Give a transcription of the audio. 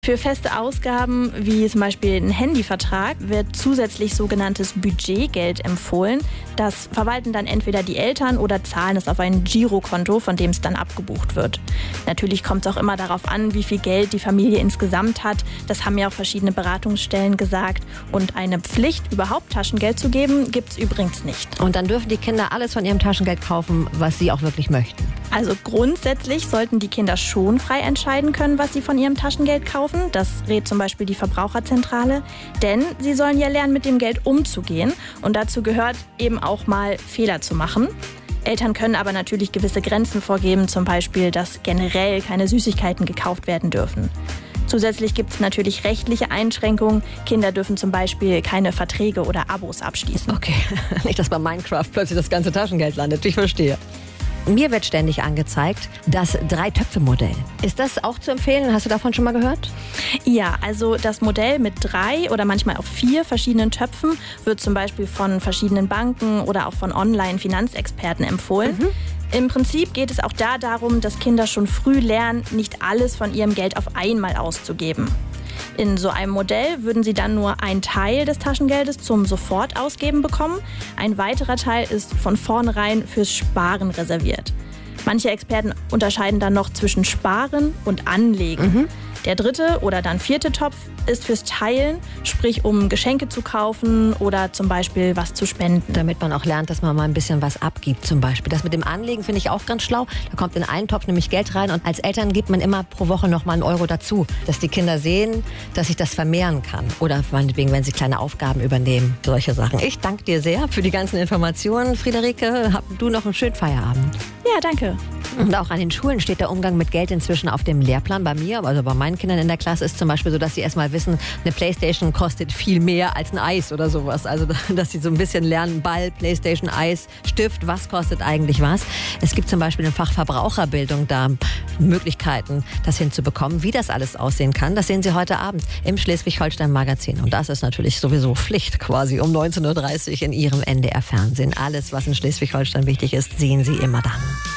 Für feste Ausgaben, wie zum Beispiel ein Handyvertrag, wird zusätzlich sogenanntes Budgetgeld empfohlen. Das verwalten dann entweder die Eltern oder zahlen es auf ein Girokonto, von dem es dann abgebucht wird. Natürlich kommt es auch immer darauf an, wie viel Geld die Familie insgesamt hat. Das haben ja auch verschiedene Beratungsstellen gesagt. Und eine Pflicht, überhaupt Taschengeld zu geben, gibt es übrigens nicht. Und dann dürfen die Kinder alles von ihrem Taschengeld kaufen, was sie auch wirklich möchten. Also grundsätzlich sollten die Kinder schon frei entscheiden können, was sie von ihrem Taschengeld kaufen. Das rät zum Beispiel die Verbraucherzentrale. Denn sie sollen ja lernen, mit dem Geld umzugehen. Und dazu gehört eben auch mal Fehler zu machen. Eltern können aber natürlich gewisse Grenzen vorgeben, zum Beispiel, dass generell keine Süßigkeiten gekauft werden dürfen. Zusätzlich gibt es natürlich rechtliche Einschränkungen. Kinder dürfen zum Beispiel keine Verträge oder Abos abschließen. Okay, nicht, dass bei Minecraft plötzlich das ganze Taschengeld landet. Ich verstehe. Mir wird ständig angezeigt, das 3-Töpfe-Modell. Ist das auch zu empfehlen? Hast du davon schon mal gehört? Ja, also das Modell mit 3 oder manchmal auch 4 verschiedenen Töpfen wird zum Beispiel von verschiedenen Banken oder auch von Online-Finanzexperten empfohlen. Im Prinzip geht es auch da darum, dass Kinder schon früh lernen, nicht alles von ihrem Geld auf einmal auszugeben. In so einem Modell würden sie dann nur einen Teil des Taschengeldes zum Sofortausgeben bekommen. Ein weiterer Teil ist von vornherein fürs Sparen reserviert. Manche Experten unterscheiden dann noch zwischen Sparen und Anlegen. Der 3. oder dann 4. Topf ist fürs Teilen, sprich um Geschenke zu kaufen oder zum Beispiel was zu spenden. Damit man auch lernt, dass man mal ein bisschen was abgibt zum Beispiel. Das mit dem Anlegen finde ich auch ganz schlau. Da kommt in einen Topf nämlich Geld rein und als Eltern gibt man immer pro Woche noch mal einen Euro dazu. Dass die Kinder sehen, dass sich das vermehren kann. Oder meinetwegen, wenn sie kleine Aufgaben übernehmen. Solche Sachen. Ich danke dir sehr für die ganzen Informationen. Friederike, hab du noch einen schönen Feierabend. Ja, danke. Und auch an den Schulen steht der Umgang mit Geld inzwischen auf dem Lehrplan. Bei mir, also bei meinen Kindern in der Klasse, ist zum Beispiel so, dass sie erstmal wissen, eine Playstation kostet viel mehr als ein Eis oder sowas. Also, dass sie so ein bisschen lernen, Ball, Playstation, Eis, Stift, was kostet eigentlich was. Es gibt zum Beispiel im Fach Verbraucherbildung da Möglichkeiten, das hinzubekommen. Wie das alles aussehen kann, das sehen Sie heute Abend im Schleswig-Holstein-Magazin. Und das ist natürlich sowieso Pflicht quasi um 19.30 Uhr in Ihrem NDR-Fernsehen. Alles, was in Schleswig-Holstein wichtig ist, sehen Sie immer dann.